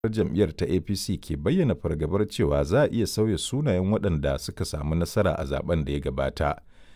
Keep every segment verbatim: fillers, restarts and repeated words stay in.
jam'iyyar ta A P C ke bayyana fargabar cewa za a iya sauya sunayen waɗanda suka samu nasara a zaben da ya gabata,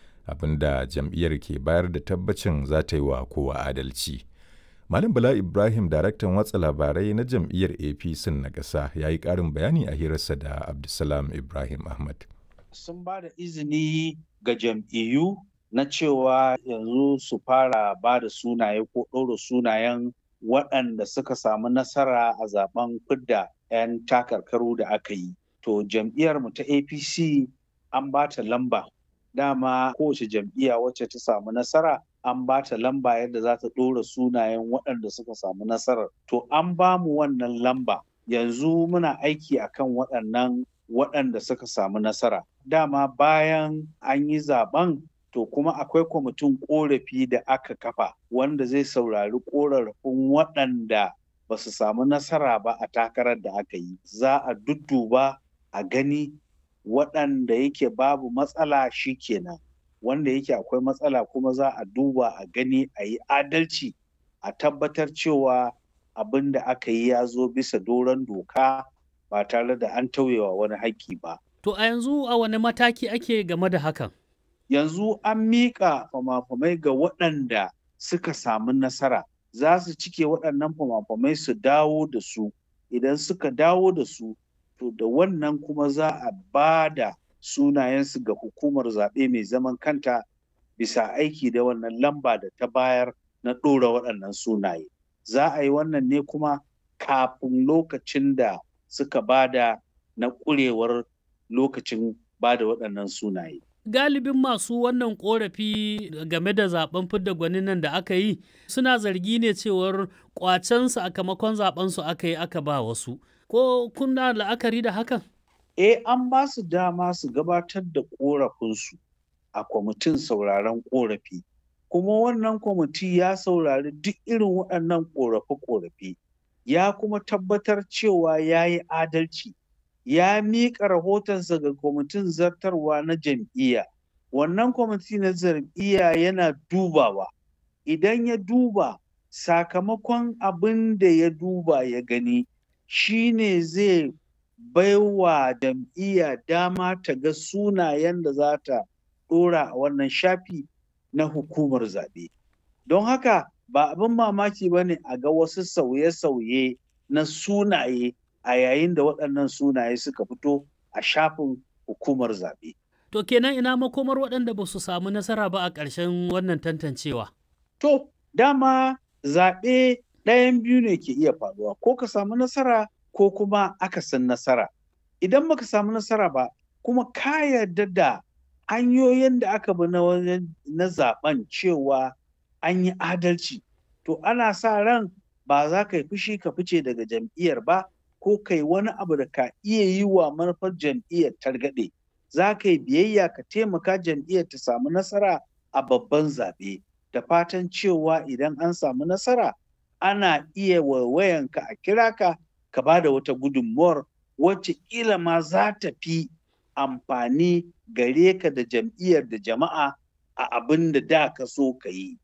abinda jam'iyyar ke bayar da tabbacin za ta yi wa kowa adalci. Malam Bala Ibrahim, daraktan watsa labarai na jam'iyyar A P C na ƙasa, ya yi ƙarin bayani a hirarsa da Abdulsalam Ibrahim Ahmad. Sun ba da izini ga jam'iyyu na cewa yanzu su fara ba da sunaye ko ɗora sunayen waɗanda suka samu nasara a zaben fidda 'yan takarkaru da aka yi. To jam'iyyarmu ta A P C an ba ta lamba. Dama kowace jam'iyya wacce ta samu nasara an ba ta lamba yadda za ta ɗora sunayen waɗanda suka samu nasarar. To an ba mu wannan lamba. Yanzu muna aiki akan waɗannan waɗanda suka samu nasara. Dama bayan an yi zaben to kuma akwai kwamitin ƙorafi da aka kafa wanda zai saurari ƙorafin waɗanda ba su samu nasara ba a takarar da aka yi. Za a dudduba a gani waɗanda yake babu matsala shi kenan, wanda yake akwai matsala kuma za a duba a gani a yi adalci a tabbatar cewa abin da aka yi ya zo bisa doron doka ba tare da an tauyewa wani haƙƙi ba. To a yanzu a wani mataki ake game da hakan? Yanzu an miƙa fama-famai ga waɗanda suka samu nasara. Za su cike waɗannan fama-famai su dawo da su. Idan suka dawo da su, to da wannan kuma za a ba da sunayensu ga hukumar zaɓe mai zaman kanta bisa aiki da wannan lamba da ta bayar na ɗora waɗannan sunaye. Za a yi wannan ne kuma kafin lokacin da suka bada na ƙurewar lokacin bada waɗannan sunaye. Galibin masu wannan ƙorafi game da zaben fidda gwanin nan da aka yi suna zargi ne cewar ƙwacen sakamakon zaben su aka yi aka ba wasu. Ko kun da la'akari da hakan? Eh, an ba su dama su gabatar da ƙorafinsu a kwamitin sauraron ƙorafi. Kuma wannan kwamiti ya saurari duk irin waɗannan ƙorafe-ƙorafe. Ya kuma tabbatar cewa ya yi adalci. Ya miƙa rahotonsa ga kwamitin zartarwa na jam'iyya. Wannan kwamiti na jam'iyya yana dubawa. Idan ya duba sakamakon abin da ya duba ya gani, shi ne zai baiwa jam'iyya dama ta ga sunayen da za ta ɗora a wannan shafi na hukumar zaɓe. Don haka ba abin mamaki ba ne a ga wasu sauye-sauye na sunaye a yayin da waɗannan sunaye suka fito a shafin hukumar zaɓe. To kenan ina makomar waɗanda ba su samu nasara ba a ƙarshen wannan tantancewa? To, dama zaɓe ɗayan biyu ne ke iya faruwa, ko ka samu nasara ko kuma akasin nasara. Idan baka samu nasara ba, kuma ka yarda da hanyoyin da aka bi na zaɓen cewa an yi adalci, to ana sa ran ba za ka yi fushi ka fice daga jam'iyyar ba, ko kai wani abu da ka iya yi wa manufar jam'iyyar targaɗe. Za ka yi biyayya ka taimaka jam'iyyar ta samu nasara a babban zaɓe, da fatan cewa idan an samu nasara ana iya waiwayanka a kira ka ka ba da wata gudunmuwar wacce ƙila ma za ta fi amfani gare ka da jam'iyyar da jama'a a abin da da ka so ka yi.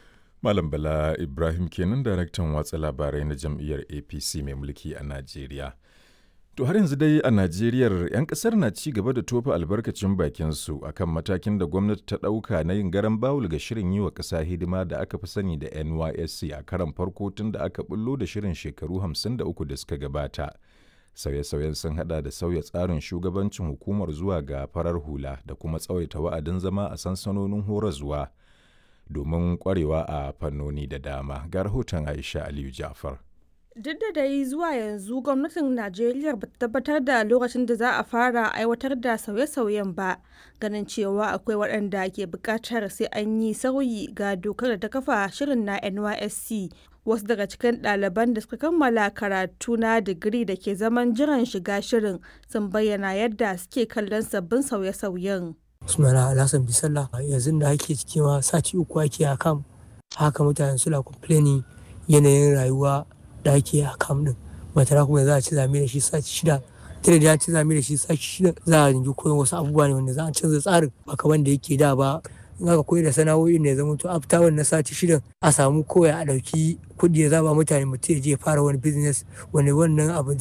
Malam Bala Ibrahim kenan, daraktan watsa labarai na jam'iyyar A P C mai mulki a Najeriya. To har yanzu dai a Najeriya 'yan ƙasar na ci gaba da tofa albarkacin bakinsu a kan matakin da gwamnati ta ɗauka na yin garan bawul ga shirin yi wa ƙasa hidima da aka fi sani da N Y S C a karon farko tun da aka bullo da shirin shekaru hamsin da uku da suka gabata. Sauye-sauyen sun hada da sauya tsarin shugabancin hukumar zuwa ga farar hula da kuma tsawaita wa'adin zama a sansanonin horarwa domin kwarewa a fannoni da dama. Ga rahoton Aisha Aliyu Jafar. Duk da dai zuwa yanzu gwamnatin Najeriya ba ta tabbatar da lokacin da za a fara aiwatar da sauye-sauyen ba, ganin cewa akwai waɗanda ke buƙatar sai an yi sauyi ga dokar da ta kafa shirin na N Y S C. Wasu daga cikin ɗaliban da suka kammala karatu na digiri da ke zaman jiran shiga shirin sun bayyana yadda suke kallon sabbin sauye-sauyen. Sunana Alhassan Bisalla, yanzu da ake ciki ma sati uku ake a kam, haka mutane suna complaining yanayin rayuwa da ake a kam din. Matara kuma za a ci zame da shi sati shida, tare da ya ci zame da shi sati shida za a rinji koyon wasu abubuwa ne wanda za a canza tsarin ba kamar da yake da ba. in aka koyar da sana'o'in ne zama to after wannan sati shidan a samu kawai a ɗauki kuɗi ya zaba mutane mutum ya je fara wani business wani wannan abu